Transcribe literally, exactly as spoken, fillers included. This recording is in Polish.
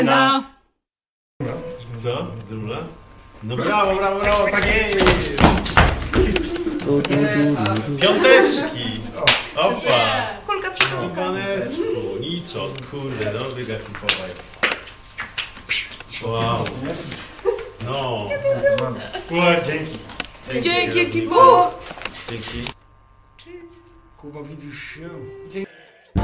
No. Co? Druga? No brawo, brawo, brawo, tak jest! Piąteczki! Opa! Kulka przy kulka. Iwaneczku, niczos, kurde, no wyga kupować. Wow. No. Ła, dzięki. Dzięki, Kibo! Dzięki. Kuba, widzisz się?